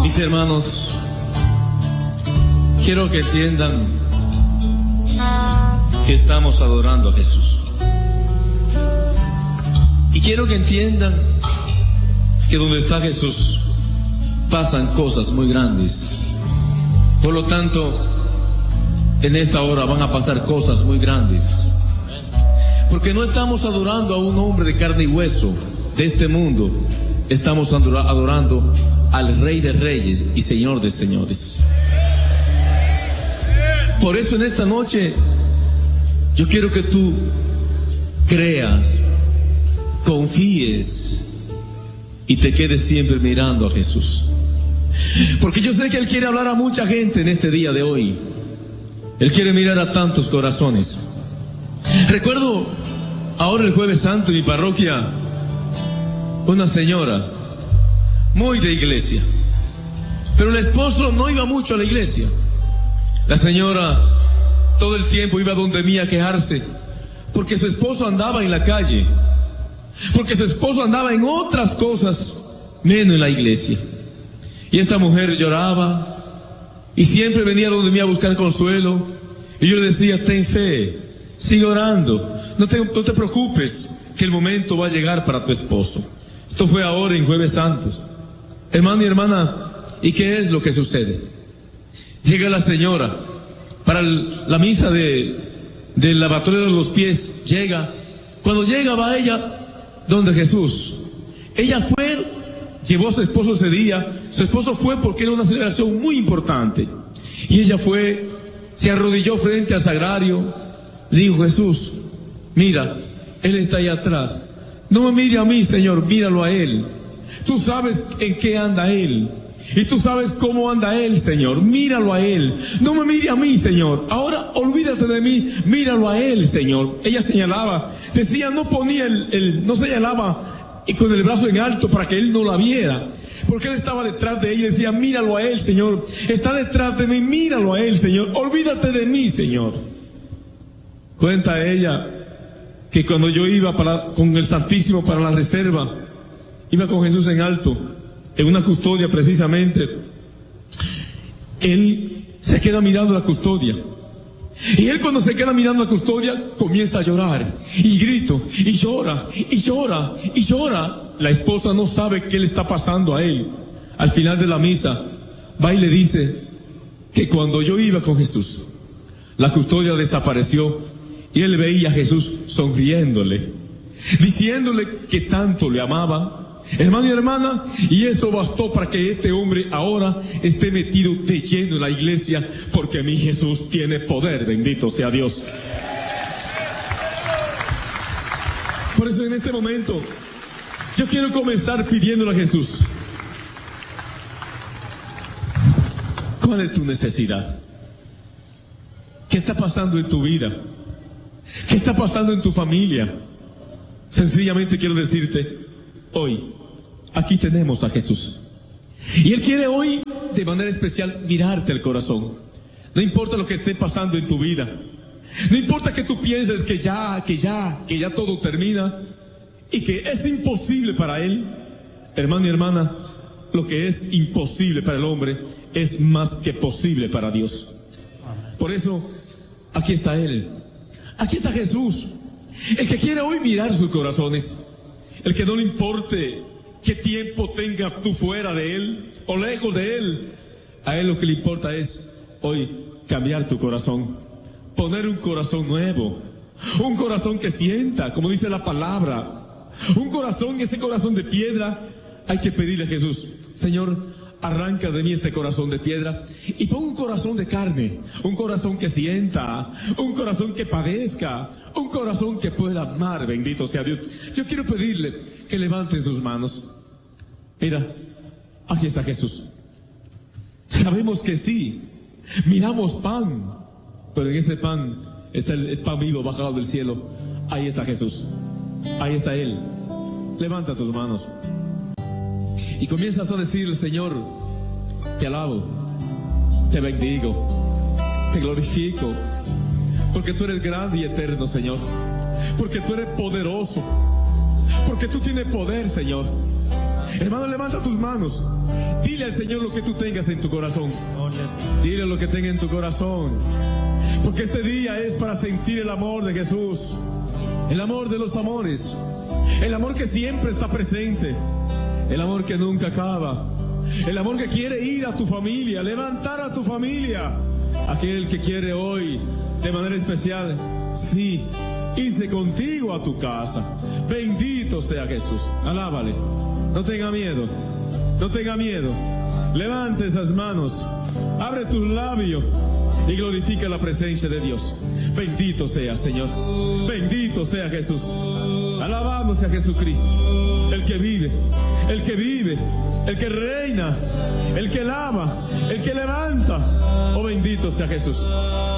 Mis hermanos, quiero que entiendan que estamos adorando a Jesús. Y quiero que entiendan que donde está Jesús pasan cosas muy grandes. Por lo tanto, en esta hora van a pasar cosas muy grandes. Porque no estamos adorando a un hombre de carne y hueso de este mundo. Estamos adorando al Rey de Reyes y Señor de Señores. Por eso en esta noche yo quiero que tú creas, confíes y te quedes siempre mirando a Jesús. Porque yo sé que Él quiere hablar a mucha gente en este día de hoy. Él quiere mirar a tantos corazones. Recuerdo ahora el Jueves Santo en mi parroquia, una señora muy de iglesia, pero el esposo no iba mucho a la iglesia. La señora todo el tiempo iba donde mí a quejarse, porque su esposo andaba en la calle, porque su esposo andaba en otras cosas, menos en la iglesia. Y esta mujer lloraba, y siempre venía donde mí a buscar consuelo, y yo le decía, ten fe, sigue orando, no te preocupes, que el momento va a llegar para tu esposo. Esto fue ahora en Jueves Santos. Hermano y hermana, ¿y qué es lo que sucede? Llega la señora para la misa del lavatorio de los pies, llega. Cuando llega va ella donde Jesús. Ella fue, llevó a su esposo ese día. Su esposo fue porque era una celebración muy importante. Y ella fue, se arrodilló frente al sagrario, le dijo, Jesús, mira, Él está ahí atrás. No me mire a mí, Señor, míralo a Él. Tú sabes en qué anda Él. Y tú sabes cómo anda Él, Señor. Míralo a Él. No me mire a mí, Señor. Ahora olvídate de mí. Míralo a Él, Señor. Ella señalaba. Decía, no ponía no señalaba con el brazo en alto para que Él no la viera. Porque Él estaba detrás de ella y decía, míralo a Él, Señor. Está detrás de mí. Míralo a Él, Señor. Olvídate de mí, Señor. Cuenta ella que cuando yo iba con el Santísimo para la reserva, iba con Jesús en alto, en una custodia precisamente, Él se queda mirando la custodia. Y Él cuando se queda mirando la custodia, comienza a llorar, y grito, y llora, y llora, y llora. La esposa no sabe qué le está pasando a Él. Al final de la misa, va y le dice que cuando yo iba con Jesús, la custodia desapareció, y Él veía a Jesús sonriéndole, diciéndole que tanto le amaba. Hermano y hermana, y eso bastó para que este hombre ahora esté metido de lleno en la iglesia, porque mi Jesús tiene poder, bendito sea Dios. Por eso en este momento, yo quiero comenzar pidiéndole a Jesús, ¿cuál es tu necesidad? ¿Qué está pasando en tu vida? ¿Qué está pasando en tu familia? Sencillamente quiero decirte, hoy, aquí tenemos a Jesús. Y Él quiere hoy, de manera especial, mirarte el corazón. No importa lo que esté pasando en tu vida. No importa que tú pienses que ya todo termina y que es imposible para Él. Hermano y hermana, lo que es imposible para el hombre es más que posible para Dios. Por eso, aquí está Él. Aquí está Jesús, el que quiere hoy mirar sus corazones, el que no le importe qué tiempo tengas tú fuera de Él o lejos de Él. A Él lo que le importa es hoy cambiar tu corazón, poner un corazón nuevo, un corazón que sienta, como dice la palabra, un corazón, ese corazón de piedra. Hay que pedirle a Jesús, Señor, arranca de mí este corazón de piedra y pon un corazón de carne, un corazón que sienta, un corazón que padezca, un corazón que pueda amar, bendito sea Dios. Yo quiero pedirle que levanten sus manos. Mira, aquí está Jesús. Sabemos que sí, miramos pan, pero en ese pan está el pan vivo bajado del cielo. Ahí está Jesús, ahí está Él. Levanta tus manos y comienzas a decirle, Señor, te alabo, te bendigo, te glorifico, porque tú eres grande y eterno, Señor, porque tú eres poderoso, porque tú tienes poder, Señor. Hermano, levanta tus manos Dile al Señor lo que tú tengas en tu corazón. Dile lo que tenga en tu corazón. Porque este día es para sentir el amor de Jesús. El amor de los amores. El amor que siempre está presente. El amor que nunca acaba. El amor que quiere ir a tu familia, levantar a tu familia. Aquel que quiere hoy, de manera especial, sí, irse contigo a tu casa. Bendito sea Jesús. Alábale. No tenga miedo. No tenga miedo. Levante esas manos. Abre tus labios y glorifica la presencia de Dios. Bendito sea, Señor. Bendito sea Jesús. Alabamos a Jesucristo. El que vive. El que vive. El que reina. El que lava. El que levanta. Oh, bendito sea Jesús.